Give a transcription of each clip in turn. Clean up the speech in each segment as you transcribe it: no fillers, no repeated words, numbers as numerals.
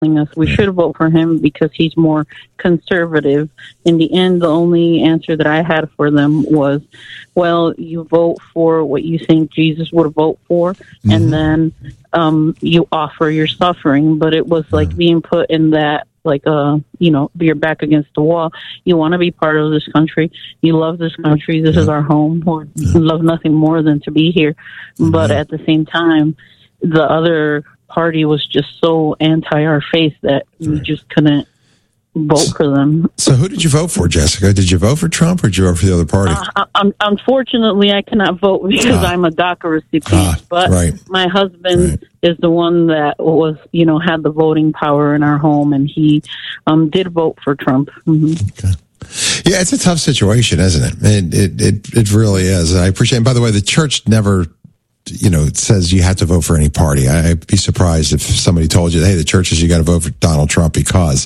us. We should vote for him because he's more conservative. In the end, the only answer that I had for them was, well, you vote for what you think Jesus would vote for, and then you offer your suffering. But it was like being put in that, like, you're back against the wall. You want to be part of this country. You love this country. This is our home. We love nothing more than to be here. But at the same time, the other party was just so anti our faith that we just couldn't vote for them. So who did you vote for, Jessica? Did you vote for Trump or did you vote for the other party? Unfortunately, I cannot vote because I'm a DACA recipient. But my husband is the one that was, had the voting power in our home, and he did vote for Trump. Okay. Yeah, it's a tough situation, isn't it? It really is. I appreciate it. And by the way, the church never it says you have to vote for any party. I'd be surprised if somebody told you, hey, the church says you got to vote for Donald Trump because,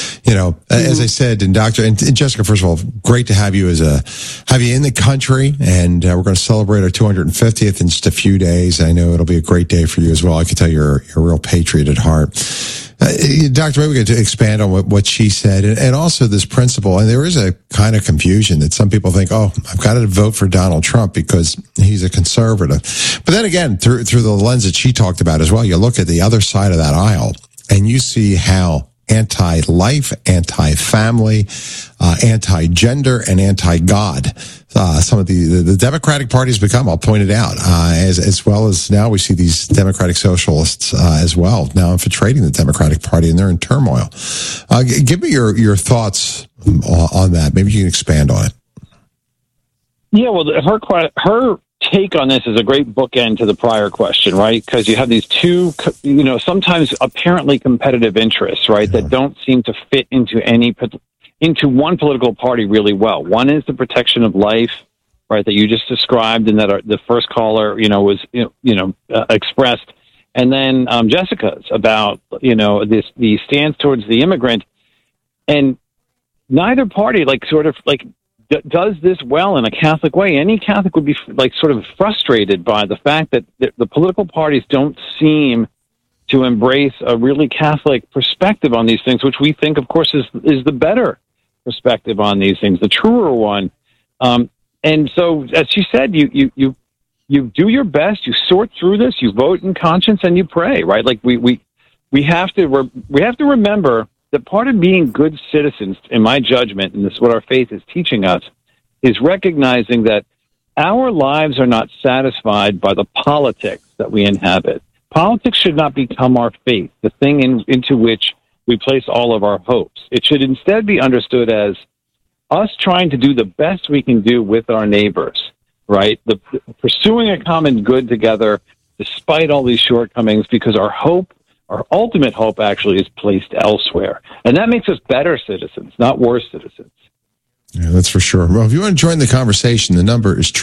as I said, and Jessica, first of all, great to have you have you in the country, and we're going to celebrate our 250th in just a few days. I know it'll be a great day for you as well. I can tell you're a real patriot at heart. Doctor, maybe we get to expand on what she said, and also this principle. And there is a kind of confusion that some people think, oh, I've got to vote for Donald Trump because he's a conservative. But then again, through the lens that she talked about as well, you look at the other side of that aisle and you see how anti-life, anti-family, anti-gender, and anti-God some of the Democratic Party has become. I'll point it out, as well as now we see these Democratic Socialists as well now infiltrating the Democratic Party, and they're in turmoil. Give me your thoughts on that. Maybe you can expand on it. Yeah, well, her take on this is a great bookend to the prior question, right? Because you have these two, sometimes apparently competitive interests, right, that don't seem to fit into one political party really well. One is the protection of life, right, that you just described, and that the first caller, was expressed, and then Jessica's about the stance towards the immigrant, and neither party does this well in a Catholic way. Any Catholic would be sort of frustrated by the fact that the political parties don't seem to embrace a really Catholic perspective on these things, which we think, of course, is the better perspective on these things, the truer one. And so, as she said, you do your best, you sort through this, you vote in conscience, and you pray, right? Like we have to remember that part of being good citizens, in my judgment, and this is what our faith is teaching us, is recognizing that our lives are not satisfied by the politics that we inhabit. Politics should not become our faith, the thing into which we place all of our hopes. It should instead be understood as us trying to do the best we can do with our neighbors, right? Pursuing a common good together despite all these shortcomings, because our ultimate hope actually is placed elsewhere. And that makes us better citizens, not worse citizens. Yeah, that's for sure. Well, if you want to join the conversation, the number is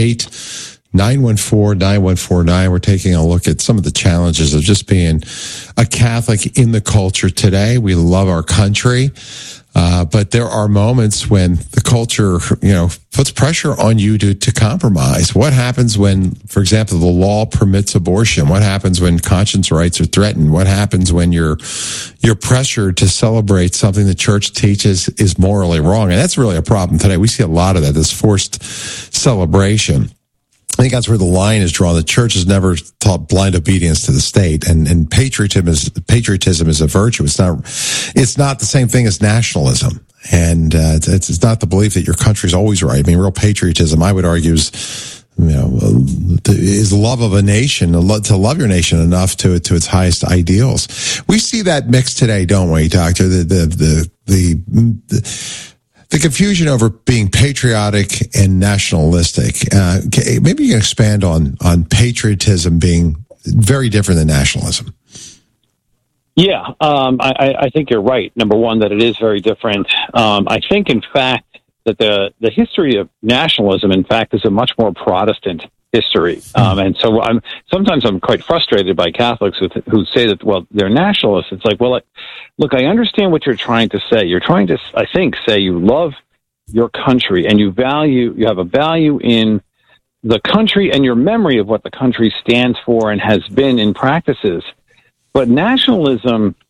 888-914-9149. We're taking a look at some of the challenges of just being a Catholic in the culture today. We love our country, but there are moments when the culture, puts pressure on you to compromise. What happens when, for example, the law permits abortion? What happens when conscience rights are threatened? What happens when you're pressured to celebrate something the church teaches is morally wrong? And that's really a problem today. We see a lot of that, this forced celebration. I think that's where the line is drawn. The church has never taught blind obedience to the state, and patriotism is a virtue. It's not the same thing as nationalism, and it's not the belief that your country's always right. I mean, real patriotism, I would argue, is love of a nation, to love your nation enough to its highest ideals. We see that mix today, don't we, Doctor? The confusion over being patriotic and nationalistic. Maybe you can expand on patriotism being very different than nationalism. Yeah, I think you're right. Number one, that it is very different. I think, in fact, that the history of nationalism, in fact, is a much more Protestant history. And so sometimes I'm quite frustrated by Catholics who say that, well, they're nationalists. It's like, well, look, I understand what you're trying to say. You're trying to, I think, say you love your country and you have a value in the country and your memory of what the country stands for and has been in practices. But nationalism